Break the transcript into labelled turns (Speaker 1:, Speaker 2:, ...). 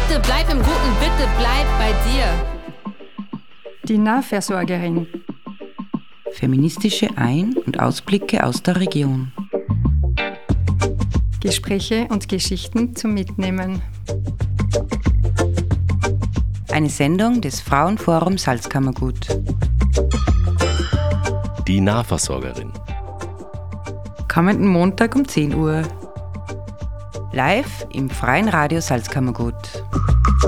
Speaker 1: Bitte bleib im Guten, bitte bleib bei dir.
Speaker 2: Die Nahversorgerin.
Speaker 3: Feministische Ein- und Ausblicke aus der Region.
Speaker 2: Gespräche und Geschichten zum Mitnehmen.
Speaker 3: Eine Sendung des Frauenforums Salzkammergut.
Speaker 4: Die Nahversorgerin.
Speaker 3: Kommenden Montag um 10 Uhr. Live im Freien Radio Salzkammergut.